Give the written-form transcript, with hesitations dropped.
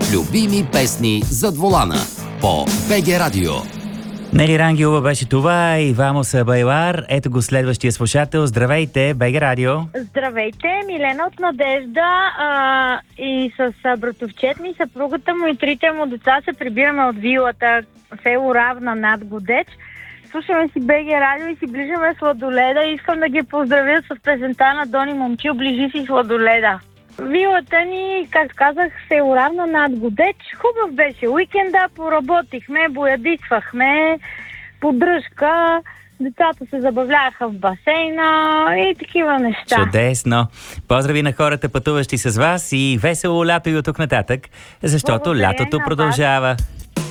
Любими песни зад волана по БГ Радио. Нели Рангелова беше това и Vamos a bailar. Ето го следващия слушател. Здравейте, БГ Радио. Здравейте, Милена от Надежда и с братовчет ми, съпругата му и трите му деца се прибираме от вилата село Равна над Годеч. Слушаме си БГ Радио и си ближаме Сладоледа. Искам да ги поздравя с песента на Дони Момчил "Ближи си Сладоледа". Вилата ни, как казах, село Равна над Годеч. Хубав беше уикенда, поработихме, боядисвахме, поддръжка, децата се забавляваха в басейна и такива неща. Чудесно! Поздрави на хората, пътуващи с вас, и весело лято и от тук нататък, защото Благодаря лятото на продължава.